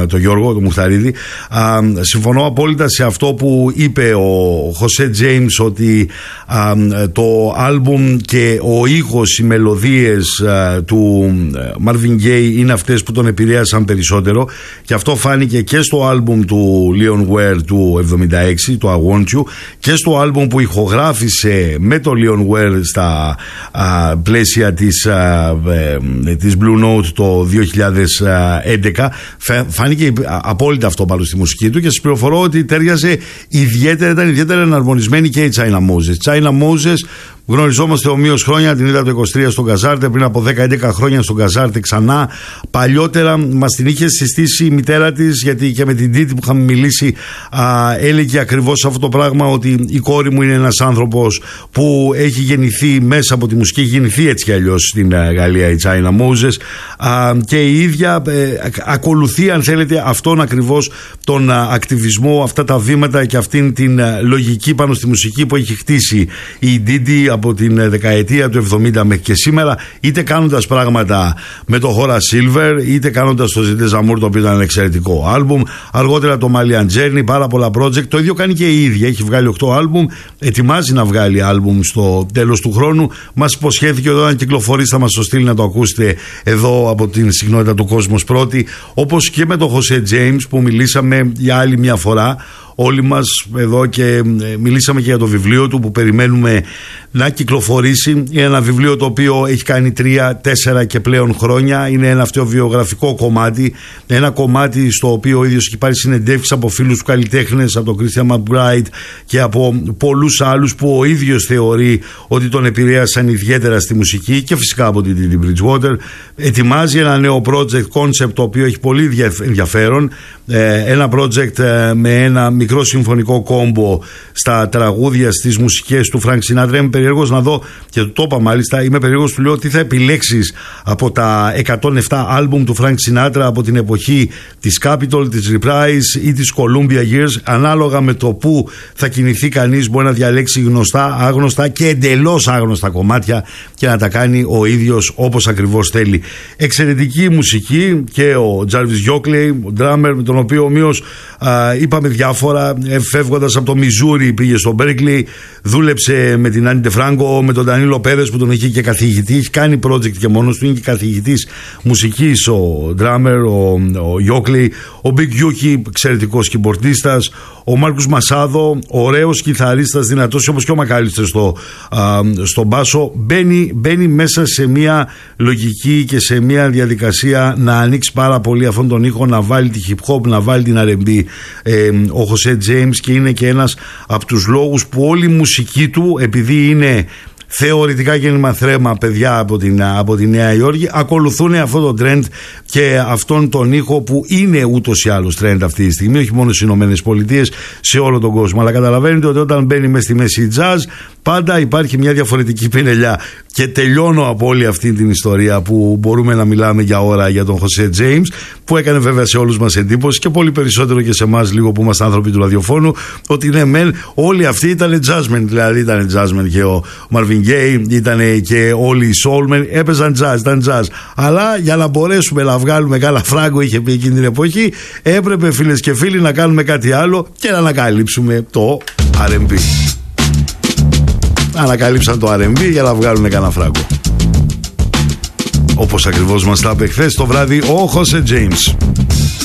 τον Γιώργο, τον Μουχταρίδη. Συμφωνώ απόλυτα σε αυτό που είπε ο Χωσέ Τζέιμς, ότι το άλμπουμ και ο ήχος, οι μελωδίες του Marvin Gaye είναι αυτές που τον επηρέασαν περισσότερο, και αυτό φάνηκε και στο άλμπουμ του Leon Ware του 76, το I Want You, και στο άλμπουμ που ηχογράφησε με το Leon Ware στα πλαίσια της Blue Note το 2011. Φάνηκε απόλυτα αυτό πάνω στη μουσική του, και σας πληροφορώ ότι τέριαζε ήταν ιδιαίτερα εναρμονισμένη και η China Moses. China Moses, γνωριζόμαστε ομοίως χρόνια, την είδα το 23 στον Καζάρτε, πριν από 10-11 χρόνια στον Καζάρτε ξανά. Παλιότερα μας την είχε συστήσει η μητέρα της, γιατί και με την Τίτη που είχαμε μιλήσει έλεγε ακριβώς αυτό το πράγμα, ότι η κόρη μου είναι ένας άνθρωπος που έχει γεννηθεί μέσα από τη μουσική, έχει γεννηθεί έτσι κι αλλιώς στην Γαλλία, η China Moses, και η ίδια ακολουθεί, αν θέλετε, αυτόν ακριβώς τον ακτιβισμό, αυτά τα βήματα και αυτήν την λογική πάνω στη μουσική που έχει χτίσει η Τίτη από την δεκαετία του 70 μέχρι και σήμερα, είτε κάνοντας πράγματα με το Horace Silver, είτε κάνοντας το Zete Zamour, το οποίο ήταν ένα εξαιρετικό άλμπουμ, αργότερα το Malian Journey, πάρα πολλά project. Το ίδιο κάνει και η ίδια, έχει βγάλει 8 άλμπουμ, ετοιμάζει να βγάλει άλμπουμ στο τέλος του χρόνου. Μας υποσχέθηκε εδώ, αν κυκλοφορήσει θα μας το στείλει να το ακούσετε εδώ από την συχνότητα του Κόσμος Πρώτη, όπως και με τον Χωσέ Τζέιμς που μιλήσαμε για άλλη μια φορά όλοι μας εδώ, και μιλήσαμε και για το βιβλίο του που περιμένουμε να κυκλοφορήσει. Είναι ένα βιβλίο το οποίο έχει κάνει 3-4 και πλέον χρόνια. Είναι ένα αυτοβιογραφικό κομμάτι, ένα κομμάτι στο οποίο ο ίδιος έχει πάρει συνεντεύξεις από φίλους του καλλιτέχνες, από τον Christian McBride και από πολλούς άλλους που ο ίδιος θεωρεί ότι τον επηρέασαν ιδιαίτερα στη μουσική, και φυσικά από την Didi Bridgewater. Ετοιμάζει ένα νέο project concept το οποίο έχει πολύ ενδιαφέρον, ένα project με ένα μικρό συμφωνικό κόμπο στα τραγούδια, στις μουσικές του Frank Sinatra. Είμαι περίεργος να δω, και το είπα μάλιστα, είμαι περίεργος, του λέω τι θα επιλέξεις από τα 107 άλμπουμ του Frank Sinatra από την εποχή της Capitol, της Reprise ή της Columbia Years. Ανάλογα με το που θα κινηθεί κανείς μπορεί να διαλέξει γνωστά, άγνωστα και εντελώς άγνωστα κομμάτια και να τα κάνει ο ίδιος όπως ακριβώς θέλει. Εξαιρετική μουσική, και ο Jarvis Yokley, ο drummer, με τον οποίο ομοίως είπαμε διάφορα. Φεύγοντας από το Μιζούρι πήγε στο Berkeley, δούλεψε με την Άννη Ντεφράγκο, με τον Ντανίλο Πέρες που τον έχει και καθηγητή, έχει κάνει project και μόνος του, είναι και καθηγητής μουσικής ο drummer, ο Yokley, ο Big Yuki, εξαιρετικός κιμπορτίστας, ο Μάρκους Μασάδο, ωραίος κιθαρίστας, δυνατός όπως και ο Μακάλιστερ στο μπάσο. Μπαίνει μέσα σε μια λογική και σε μια διαδικασία να ανοίξει πάρα πολύ αυτόν τον ήχο, να βάλει τη hip hop, να βάλει την R&B ο Χωσέ Τζέιμς, και είναι και ένας από τους λόγους που όλη η μουσική του, επειδή είναι θεωρητικά γέννημα θρέμα παιδιά από τη Νέα Υόρκη, ακολουθούν αυτό το trend και αυτόν τον ήχο που είναι ούτως ή άλλως trend αυτή τη στιγμή, όχι μόνο στις Ηνωμένες Πολιτείες, σε όλο τον κόσμο. Αλλά καταλαβαίνετε ότι όταν μπαίνει μέσα στη μέση jazz, πάντα υπάρχει μια διαφορετική πινελιά. Και τελειώνω από όλη αυτή την ιστορία που μπορούμε να μιλάμε για ώρα για τον Χωσέ Τζέιμς, που έκανε βέβαια σε όλους μας εντύπωση, και πολύ περισσότερο και σε εμάς λίγο που είμαστε άνθρωποι του ραδιοφώνου, ότι ναι μεν όλοι αυτοί ήταν jazzmen, δηλαδή ήταν jazzmen και ο Marvin Gaye, ήταν και όλοι οι soulmen, έπαιζαν jazz, ήταν jazz. Αλλά για να μπορέσουμε να βγάλουμε καλά φράγκο, είχε πει εκείνη την εποχή, έπρεπε φίλες και φίλοι να κάνουμε κάτι άλλο και να ανακαλύψουμε το R&B. Ανακαλύψαν το R&B για να βγάλουν κανένα φράγκο. Όπως ακριβώς μας τα είπε χθες το βράδυ ο Χωσέ Τζέιμς.